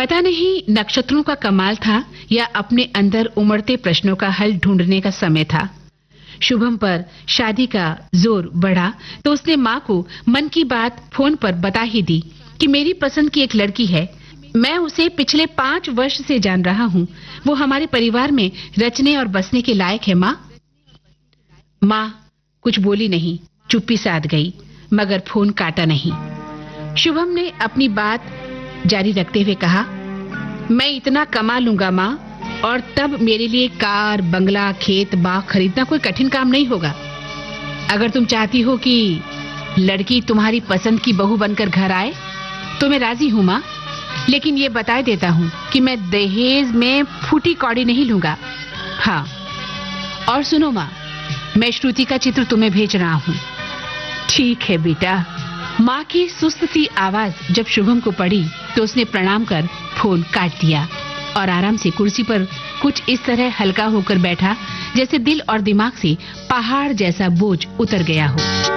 पता नहीं नक्षत्रों का कमाल था या अपने अंदर उमड़ते प्रश्नों का हल ढूंढने का समय था। शुभम पर शादी का जोर बढ़ा तो उसने माँ को मन की बात फोन पर बता ही दी कि मेरी पसंद की एक लड़की है। मैं उसे पिछले 5 वर्ष से जान रहा हूँ। वो हमारे परिवार में रचने और बसने के लायक है माँ। माँ कुछ बोली नहीं, चुप्पी साध गई, मगर फोन काटा नहीं। शुभम ने अपनी बात जारी रखते हुए कहा, मैं इतना कमा लूंगा माँ, और तब मेरे लिए कार, बंगला, खेत, बाग खरीदना कोई कठिन काम नहीं होगा। अगर तुम चाहती हो कि लड़की तुम्हारी पसंद की बहू बनकर घर आए तो मैं राजी हूँ माँ, लेकिन ये बता देता हूँ कि मैं दहेज में फूटी कौड़ी नहीं लूंगा। हाँ, और सुनो माँ, मैं श्रुति का चित्र तुम्हें भेज रहा हूँ। ठीक है बेटा। माँ की सुस्त सी आवाज जब शुभम को पड़ी तो उसने प्रणाम कर फोन काट दिया और आराम से कुर्सी पर कुछ इस तरह हल्का होकर बैठा जैसे दिल और दिमाग से पहाड़ जैसा बोझ उतर गया हो।